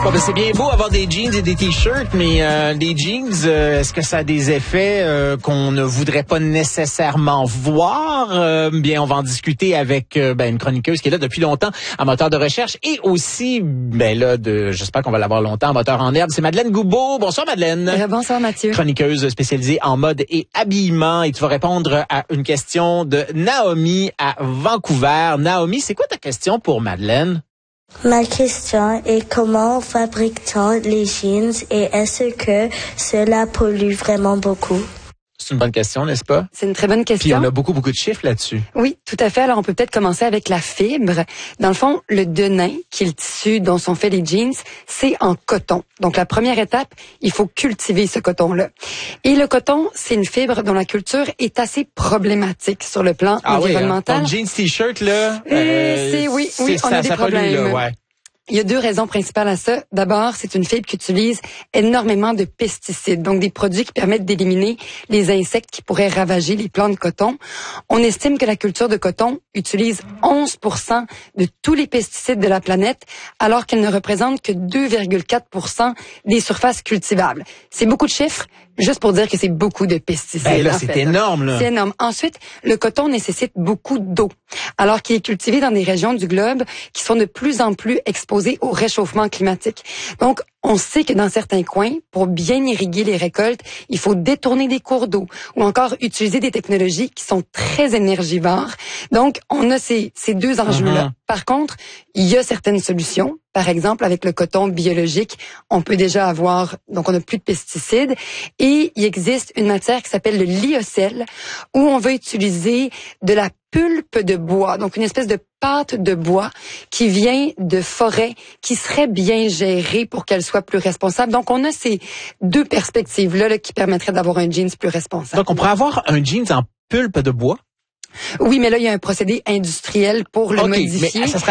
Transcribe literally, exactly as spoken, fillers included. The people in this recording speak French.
Bon, ben c'est bien beau avoir des jeans et des t-shirts, mais euh, les jeans, euh, est-ce que ça a des effets euh, qu'on ne voudrait pas nécessairement voir? Euh, bien, on va en discuter avec euh, ben, une chroniqueuse qui est là depuis longtemps, en moteur de recherche, et aussi, ben là, de, j'espère qu'on va l'avoir longtemps, en moteur en herbe. C'est Madeleine Goubeau. Bonsoir, Madeleine. Euh, bonsoir, Mathieu. Chroniqueuse spécialisée en mode et habillement, et tu vas répondre à une question de Naomi à Vancouver. Naomi, c'est quoi ta question pour Madeleine? Ma question est comment fabrique-t-on les jeans et est-ce que cela pollue vraiment beaucoup? C'est une bonne question, n'est-ce pas? C'est une très bonne question. Puis on a beaucoup, beaucoup de chiffres là-dessus. Oui, tout à fait. Alors, on peut peut-être commencer avec la fibre. Dans le fond, le denim, qui est le tissu dont sont faits les jeans, c'est en coton. Donc, la première étape, il faut cultiver ce coton-là. Et le coton, c'est une fibre dont la culture est assez problématique sur le plan ah environnemental. Oui, hein? Ton jeans t-shirt, là, euh, c'est, oui, oui, on ça, a des ça problèmes. Pollue, là, ouais. Il y a deux raisons principales à ça. D'abord, c'est une fibre qui utilise énormément de pesticides, donc des produits qui permettent d'éliminer les insectes qui pourraient ravager les plants de coton. On estime que la culture de coton utilise onze pour cent de tous les pesticides de la planète, alors qu'elle ne représente que deux virgule quatre pour cent des surfaces cultivables. C'est beaucoup de chiffres, juste pour dire que c'est beaucoup de pesticides. Ben là, en c'est fait. énorme, là. C'est énorme. Ensuite, le coton nécessite beaucoup d'eau, alors qu'il est cultivé dans des régions du globe qui sont de plus en plus exposées au réchauffement climatique. Donc, on sait que dans certains coins, pour bien irriguer les récoltes, il faut détourner des cours d'eau ou encore utiliser des technologies qui sont très énergivores. Donc, on a ces, ces deux enjeux-là. Mm-hmm. Par contre, il y a certaines solutions. Par exemple, avec le coton biologique, on peut déjà avoir, donc on n'a plus de pesticides. Et il existe une matière qui s'appelle le lyocell, où on va utiliser de la pulpe de bois, donc une espèce de pâte de bois qui vient de forêts qui serait bien gérée pour qu'elle soit plus responsable. Donc, on a ces deux perspectives-là là, qui permettraient d'avoir un jeans plus responsable. Donc, on pourrait avoir un jeans en pulpe de bois? Oui, mais là, il y a un procédé industriel pour le okay, modifier. Mais ça serait